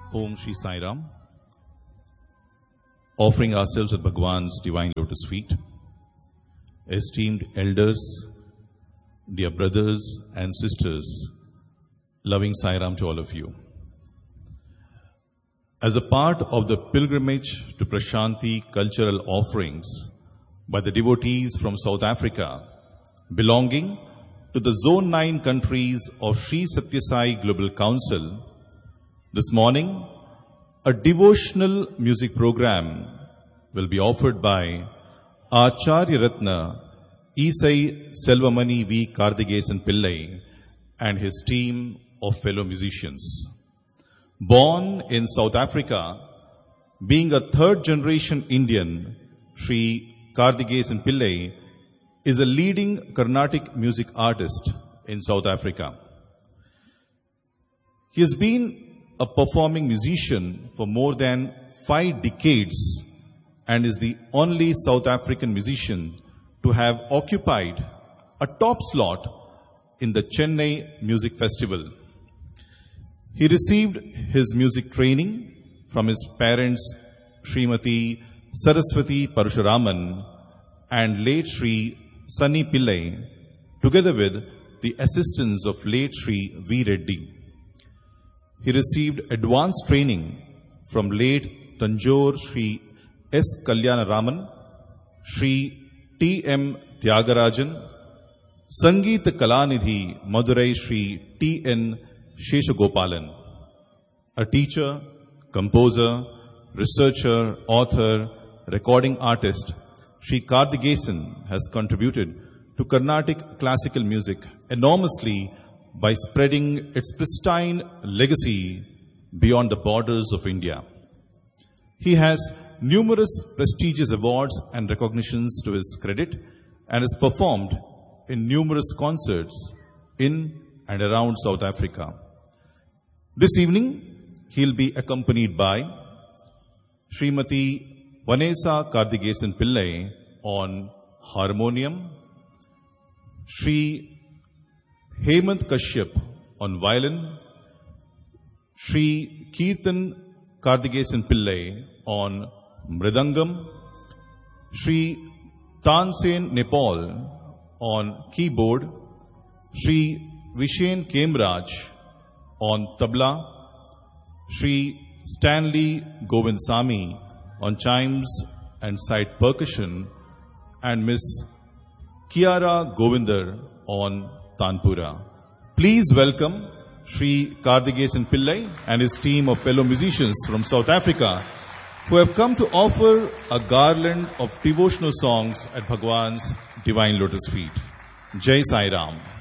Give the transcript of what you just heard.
Om Shri Sai Ram. Offering ourselves at Bhagwan's divine lotus feet. Esteemed elders, dear brothers and sisters, loving Sai Ram to all of you. As a part of the pilgrimage to Prashanti cultural offerings by the devotees from South Africa, belonging to the Zone 9 countries of Sri Satya Sai Global Council, this morning, a devotional music program will be offered by Acharya Ratna Isai Selvamani V. Karthikesan Pillai and his team of fellow musicians. Born in South Africa, being a third-generation Indian, Sri Karthikesan Pillai is a leading Carnatic music artist in South Africa. He has been a performing musician for more than 5 decades and is the only South African musician to have occupied a top slot in the Chennai Music Festival. He received his music training from his parents Srimati Saraswati Parashuraman and late Sri Sunny Pillai, together with the assistance of late Sri V. Reddy. He received advanced training from late Tanjore Sri S. Kalyanaraman, Sri T. M. Tyagarajan, Sangeeta Kalanidhi Madurai Sri T. N. Sheshagopalan. A teacher, composer, researcher, author, recording artist, Sri Karthikesan has contributed to Carnatic classical music enormously by spreading its pristine legacy beyond the borders of India. He has numerous prestigious awards and recognitions to his credit and has performed in numerous concerts in and around South Africa. This evening, he'll be accompanied by Srimati Vanessa Karthikesan Pillai on harmonium, Sri Hemant Kashyap on violin, Sri Kirtan Karthikesan Pillai on mridangam, Sri Tansen Nepal on keyboard, Sri Vishen Kemraj on tabla, Sri Stanley Govindsamy on chimes and side percussion, and Miss Kiara Govinder on Tanpura. Please welcome Sri Karthikesan Pillai and his team of fellow musicians from South Africa who have come to offer a garland of devotional songs at Bhagwan's divine lotus feet. Jai Sai Ram.